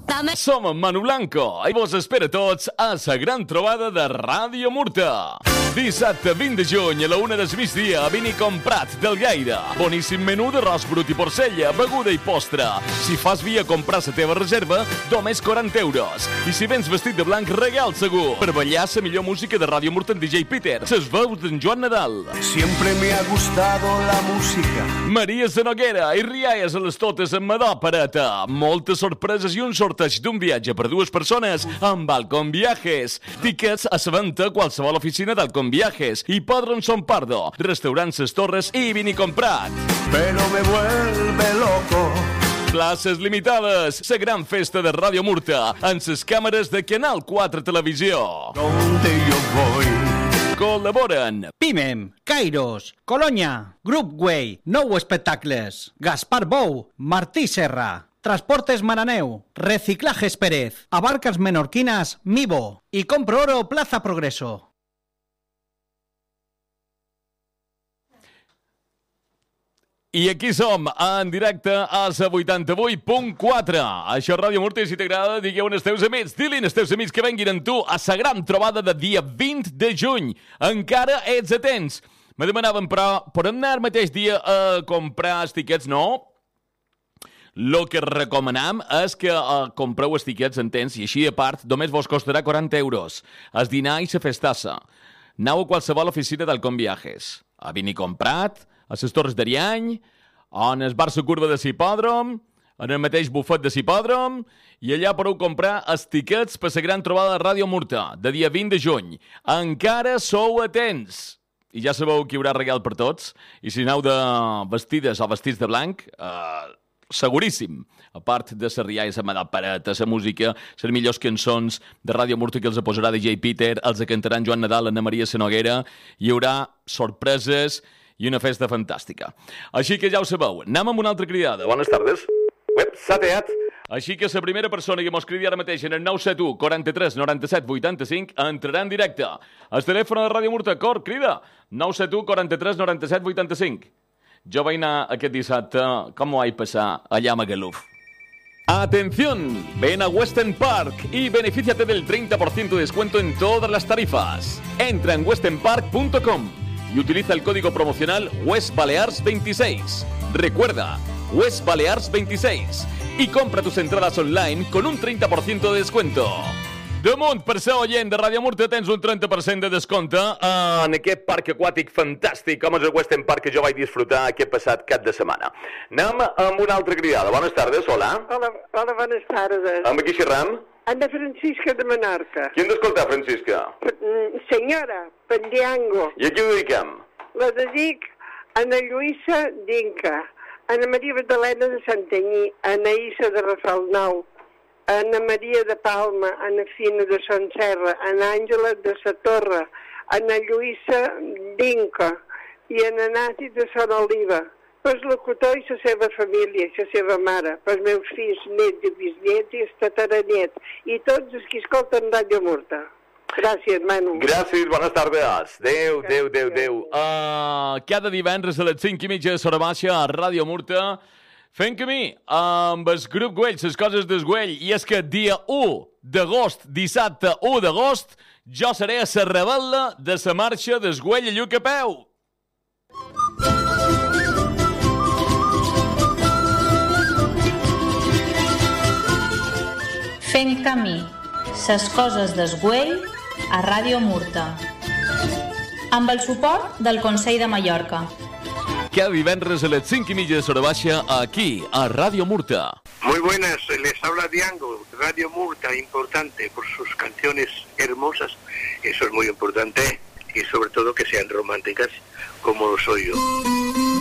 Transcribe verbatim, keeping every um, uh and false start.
Som en Manu Blanco i vos espera tots a la gran trobada de Ràdio Murta. Dissabte vint de juny a la una del migdia a Vini Comprat del Gaire. Boníssim menú d'arròs brut i porcella, beguda i postre. Si fas via comprar la teva reserva, només quaranta euros. I si vens vestit de blanc, regal segur. Per ballar la millor música de Ràdio Murta en D J Peter. Ses veus d'en Joan Nadal. Siempre me ha gustado la música. Maria Sanoguera i rialles a les totes amb Madò Pareta. Moltes sorpreses i un sorteig d'un viatge per dues persones amb Alcon Viajes. Tickets a la venda a qualsevol oficina d'Alcon Viajes. Hipòdrom Son Pardo, restaurant Ses Torres i Vini Comprat. Pero me vuelve loco. Places limitades. La gran festa de Ràdio Murta en les càmeres de Canal quatre Televisió. Donde yo voy. Col·laboren Pimem, Kairos, Colonya, Group Way, Nou Espectacles, Gaspar Bou, Martí Serra, Transportes Maraneu, Reciclajes Pérez, Abarcas Menorquinas, Mivo i Compro Oro Plaza Progreso. I aquí som, en directe a la vuitanta-vuit punt quatre. Això és Ràdio Murta i si t'agrada, digueu als teus amics. Diguin als teus amics que venguin amb tu a la gran trobada de dia vint de juny. Encara ets a temps. Me demanaven, però, podem anar el mateix dia a comprar els tiquets? No. Lo que recomanem és que uh, compreu els tiquets en temps i així, a part, només vos costarà quaranta euros. El dinar i la festassa. Aneu a qualsevol oficina d'Alcon Viajes. A Vini Comprat, a les Torres d'Ariany, on es bar la curva de l'hipòdrom, en el mateix bufet de l'hipòdrom, i allà podeu comprar els tiquets per la gran trobada de Ràdio Murta, de dia vint de juny. Encara sou a temps. I ja sabeu que hi haurà regal per tots. I si aneu de vestides o vestits de blanc, eh, seguríssim. A part de la rialla, la Madal Pareta, la música, les millors cançons de Ràdio Murta que els posarà D J Peter, els cantaran Joan Nadal, Anna Maria Sanoguera, hi haurà sorpreses i una festa fantàstica. Així que ja ho sabeu, anem amb una altra cridada. Bones tardes. Web, s'ha teat. Així que la primera persona que mos cridi ara mateix en el nou set u quaranta-tres noranta-set vuitanta-cinc entrarà en directe. El telèfon de Ràdio Murta, cor, crida. nou set u quaranta-tres noranta-set vuitanta-cinc. Jo vaig anar aquest dissabte, com ho vaig passar, allà a Magaluf. Atención, ven a Western Park y benefíciate del treinta por ciento de descuento en todas las tarifas. Entra en western park punto com y utiliza el código promocional West Balears veintiséis. Recuerda, West Balears veintiséis. Y compra tus entradas online con un treinta por ciento de descuento. Damunt, per ser oient de Ràdio Murta, tens un trenta per cent de descompte en aquest parc aquàtic fantàstic, com és el Western Park que jo vaig disfrutar aquest passat cap de setmana. Anem amb una altra cridada. Bones tardes, hola. Hola, hola bones tardes. Amb qui xerram? Ana Francisca de Menorca. Qui hem d'escoltar, Francisca? P senyora, Pendiango. I a qui ho dediquem? La dedic a Ana Lluïsa d'Inca, Ana Maria Magdalena de Santanyí, Ana Issa de Rafelnou, Ana Maria de Palma, Ana Fina de Son Serra, Ana Àngela de Sa Torre, Ana Lluïsa d'Inca i Ana Nati de Son Oliva. Pels locutor i la seva família, la seva mare, pels meus fills, nets i bisnets i el tataranet, i tots els que escolten Ràdio Murta. Gràcies, Manu. Gràcies, bones tardes. Adéu, adéu, adéu, adéu. Uh, cada divendres a les cinc i mitja de Sora Baixa a Ràdio Murta fent camí amb el grup Güell, les coses del Güell. I és que dia u d'agost, dissabte u d'agost, jo seré a la rebel·la de la marxa del Güell a Lluc a peu. Fent camí, ses coses del Güell a Ràdio Murta. Amb el suport del Consell de Mallorca. Cada divendres a les cinc i mitja de Sora Baixa, aquí, a Ràdio Murta. Muy buenas, les habla Diango, Radio Murta, importante por sus canciones hermosas, eso es muy importante, y sobre todo que sean románticas, como lo soy yo.